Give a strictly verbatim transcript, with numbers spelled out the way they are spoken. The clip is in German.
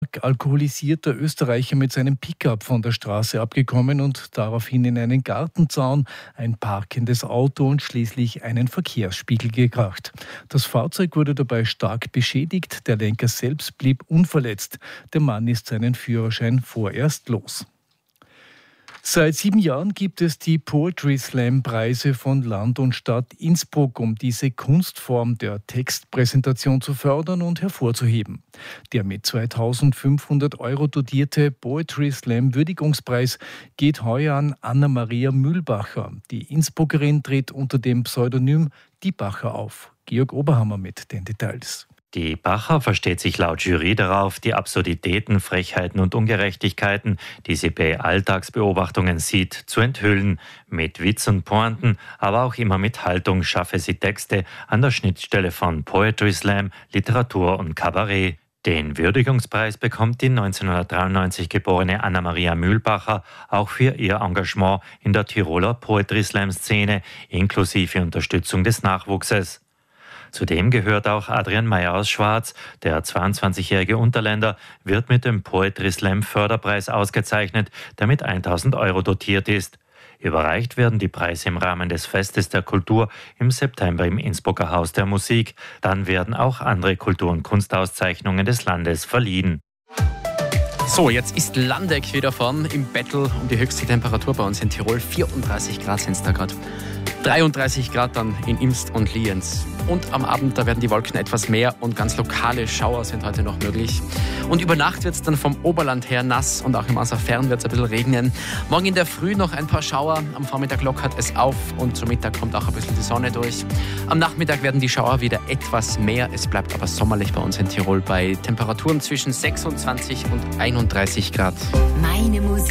stark alkoholisierter Österreicher mit seinem Pickup von der Straße abgekommen und daraufhin in einen Gartenzaun, ein parkendes Auto und schließlich einen Verkehrsspiegel gekracht. Das Fahrzeug wurde dabei stark beschädigt, der Lenker selbst blieb unverletzt. Der Mann ist seinen Führerschein vorerst los. Seit sieben Jahren gibt es die Poetry Slam Preise von Land und Stadt Innsbruck, um diese Kunstform der Textpräsentation zu fördern und hervorzuheben. Der mit zweitausendfünfhundert Euro dotierte Poetry Slam Würdigungspreis geht heuer an Anna-Maria Mühlbacher. Die Innsbruckerin tritt unter dem Pseudonym Die Bacher auf. Georg Oberhammer mit den Details. Die Bacher versteht sich laut Jury darauf, die Absurditäten, Frechheiten und Ungerechtigkeiten, die sie bei Alltagsbeobachtungen sieht, zu enthüllen. Mit Witz und Pointen, aber auch immer mit Haltung schaffe sie Texte an der Schnittstelle von Poetry Slam, Literatur und Kabarett. Den Würdigungspreis bekommt die neunzehnhundertdreiundneunzig geborene Anna-Maria Mühlbacher auch für ihr Engagement in der Tiroler Poetry Slam-Szene, inklusive Unterstützung des Nachwuchses. Zudem gehört auch Adrian Meyer aus Schwarz. Der zweiundzwanzigjährige Unterländer wird mit dem Poetry Slam Förderpreis ausgezeichnet, der mit tausend Euro dotiert ist. Überreicht werden die Preise im Rahmen des Festes der Kultur im September im Innsbrucker Haus der Musik. Dann werden auch andere Kultur- und Kunstauszeichnungen des Landes verliehen. So, jetzt ist Landeck wieder vorn im Battle um die höchste Temperatur bei uns in Tirol. vierunddreißig Grad sind es da gerade. dreiunddreißig Grad dann in Imst und Lienz. Und am Abend, da werden die Wolken etwas mehr und ganz lokale Schauer sind heute noch möglich. Und über Nacht wird es dann vom Oberland her nass und auch im Außerfern wird es ein bisschen regnen. Morgen in der Früh noch ein paar Schauer, am Vormittag lockert es auf und zum Mittag kommt auch ein bisschen die Sonne durch. Am Nachmittag werden die Schauer wieder etwas mehr, es bleibt aber sommerlich bei uns in Tirol bei Temperaturen zwischen sechsundzwanzig und einunddreißig Grad. Meine Musik.